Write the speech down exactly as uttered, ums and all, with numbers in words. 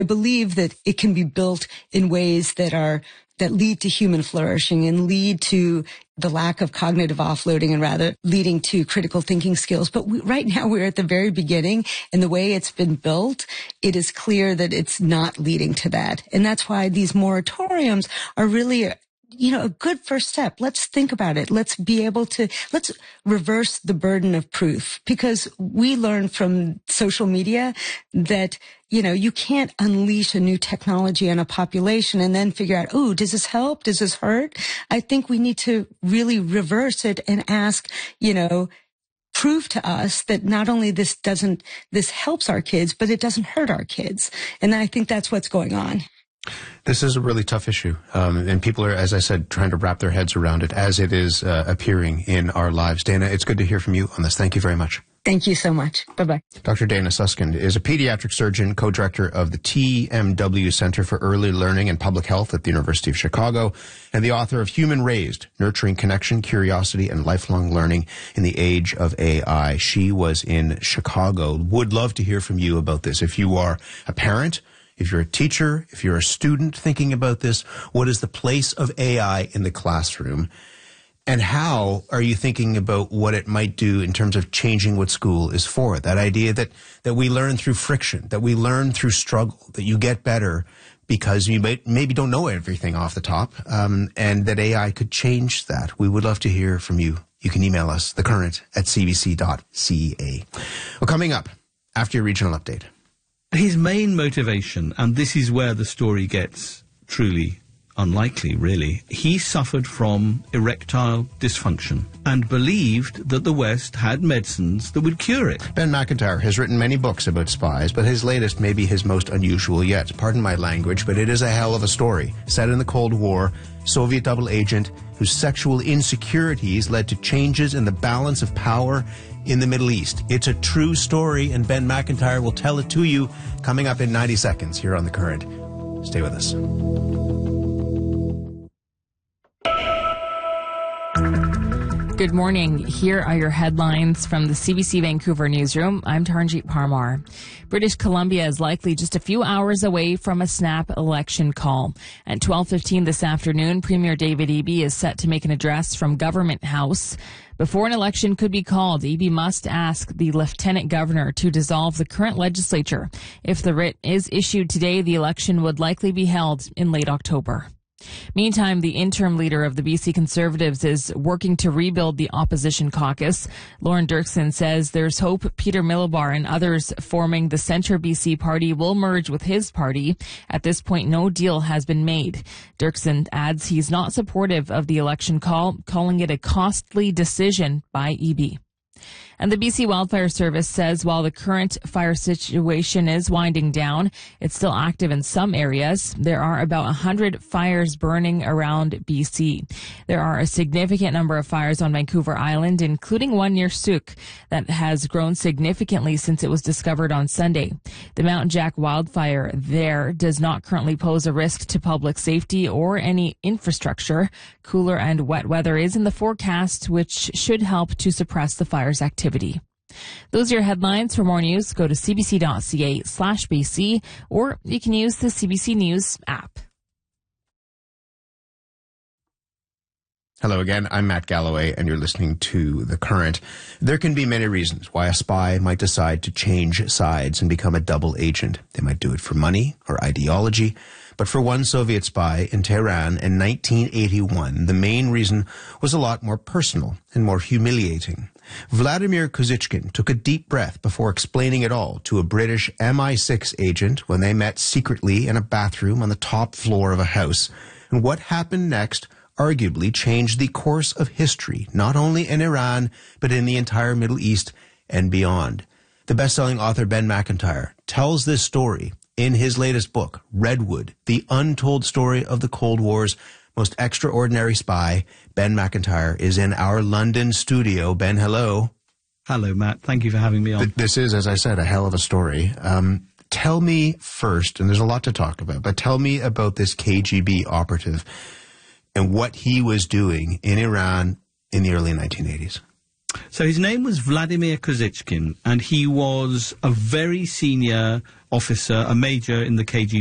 I believe that it can be built in ways that are that lead to human flourishing and lead to the lack of cognitive offloading and rather leading to critical thinking skills. But we, right now we're at the very beginning, and the way it's been built, it is clear that it's not leading to that. And that's why these moratoriums are really a, you know, a good first step. Let's think about it. Let's be able to, let's reverse the burden of proof, because we learn from social media that, you know, you can't unleash a new technology on a population and then figure out, oh, does this help? Does this hurt? I think we need to really reverse it and ask, you know, prove to us that not only this doesn't, this helps our kids, but it doesn't hurt our kids. And I think that's what's going on. This is a really tough issue, um, and people are, as I said, trying to wrap their heads around it as it is uh, appearing in our lives. Dana, it's good to hear from you on this. Thank you very much. Thank you so much. Bye-bye. Doctor Dana Suskind is a pediatric surgeon, co-director of the T M W Center for Early Learning and Public Health at the University of Chicago, and the author of Human Raised, Nurturing Connection, Curiosity, and Lifelong Learning in the Age of A I. She was in Chicago. Would love to hear from you about this. If you are a parent, if you're a teacher, if you're a student thinking about this, what is the place of A I in the classroom? And how are you thinking about what it might do in terms of changing what school is for? That idea that, that we learn through friction, that we learn through struggle, that you get better because you may, maybe don't know everything off the top, um, and that A I could change that. We would love to hear from you. You can email us, thecurrent at c b c dot c a. Well, coming up after your regional update. His main motivation, and this is where the story gets truly unlikely, really, he suffered from erectile dysfunction and believed that the West had medicines that would cure it. Ben McIntyre has written many books about spies, but his latest may be his most unusual yet. Pardon my language, but it is a hell of a story. Set in the Cold War, Soviet double agent whose sexual insecurities led to changes in the balance of power in the Middle East. It's a true story, and Ben McIntyre will tell it to you coming up in ninety seconds here on The Current. Stay with us. Good morning. Here are your headlines from the C B C Vancouver newsroom. I'm Taranjeet Parmar. British Columbia is likely just a few hours away from a snap election call. At twelve fifteen this afternoon, Premier David Eby is set to make an address from Government House. Before an election could be called, Eby must ask the Lieutenant Governor to dissolve the current legislature. If the writ is issued today, the election would likely be held in late October. Meantime, the interim leader of the B C Conservatives is working to rebuild the opposition caucus. Lauren Dirksen says there's hope Peter Milobar and others forming the Centre B C party will merge with his party. At this point, no deal has been made. Dirksen adds he's not supportive of the election call, calling it a costly decision by Eby. And the B C Wildfire Service says while the current fire situation is winding down, it's still active in some areas. There are about one hundred fires burning around B C. There are a significant number of fires on Vancouver Island, including one near Souk that has grown significantly since it was discovered on Sunday. The Mount Jack wildfire there does not currently pose a risk to public safety or any infrastructure. Cooler and wet weather is in the forecast, which should help to suppress the fire's activity. Those are your headlines. For more news, go to c b c dot c a slash b c, or you can use the C B C News app. Hello again, I'm Matt Galloway, and you're listening to The Current. There can be many reasons why a spy might decide to change sides and become a double agent. They might do it for money or ideology. But for one Soviet spy in Tehran in nineteen eighty-one, the main reason was a lot more personal and more humiliating. Vladimir Kozychkin took a deep breath before explaining it all to a British M I six agent when they met secretly in a bathroom on the top floor of a house. And what happened next arguably changed the course of history, not only in Iran, but in the entire Middle East and beyond. The best-selling author Ben McIntyre tells this story in his latest book, Redwood, The Untold Story of the Cold War's Most Extraordinary Spy. Ben McIntyre is in our London studio. Ben, hello. Hello, Matt. Thank you for having me on. Th- this is, as I said, a hell of a story. Um, tell me first, and there's a lot to talk about, but tell me about this K G B operative and what he was doing in Iran in the early nineteen eighties. So his name was Vladimir Kozychkin, and he was a very senior officer, a major in the K G B.